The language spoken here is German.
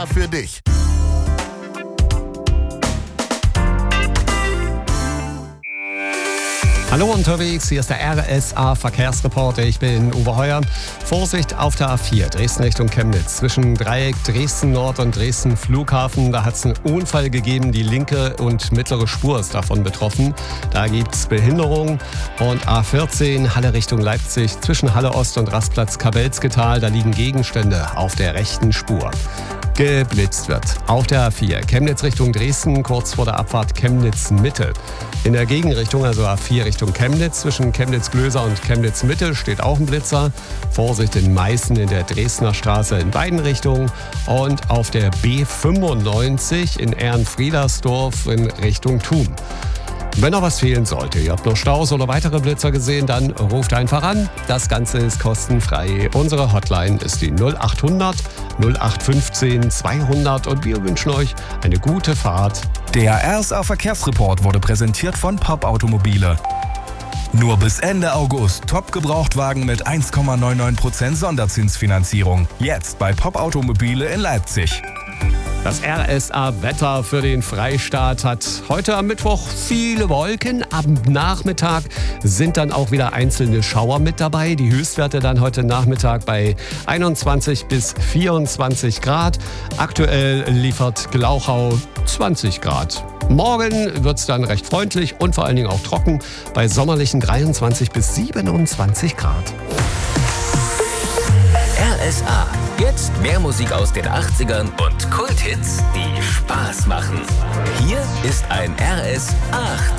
für dich. Hallo unterwegs, hier ist der RSA-Verkehrsreporter. Ich bin Uwe Heuer. Vorsicht auf der A4, Dresden Richtung Chemnitz. Zwischen Dreieck Dresden Nord und Dresden Flughafen, da hat es einen Unfall gegeben. Die linke und mittlere Spur ist davon betroffen. Da gibt es Behinderung. Und A14, Halle Richtung Leipzig. Zwischen Halle Ost und Rastplatz Kabelzgetal, da liegen Gegenstände auf der rechten Spur. Geblitzt wird. Auf der A4 Chemnitz Richtung Dresden, kurz vor der Abfahrt Chemnitz Mitte. In der Gegenrichtung, also A4 Richtung Chemnitz, zwischen Chemnitz-Glöser und Chemnitz Mitte steht auch ein Blitzer. Vorsicht in Meißen in der Dresdner Straße in beiden Richtungen. Und auf der B95 in Ehrenfriedersdorf in Richtung Thun. Wenn noch was fehlen sollte, ihr habt noch Staus oder weitere Blitzer gesehen, dann ruft einfach an. Das Ganze ist kostenfrei. Unsere Hotline ist die 0800 0815 200 und wir wünschen euch eine gute Fahrt. Der RSA Verkehrsreport wurde präsentiert von Pop Automobile. Nur bis Ende August Top-Gebrauchtwagen mit 1,99% Sonderzinsfinanzierung. Jetzt bei Pop Automobile in Leipzig. Das RSA-Wetter für den Freistaat hat heute am Mittwoch viele Wolken. Am Nachmittag sind dann auch wieder einzelne Schauer mit dabei. Die Höchstwerte dann heute Nachmittag bei 21 bis 24 Grad. Aktuell liefert Glauchau 20 Grad. Morgen wird es dann recht freundlich und vor allen Dingen auch trocken bei sommerlichen 23 bis 27 Grad. RSA. Jetzt mehr Musik aus den 80ern und Kulthits, die Spaß machen. Hier ist ein RS 8.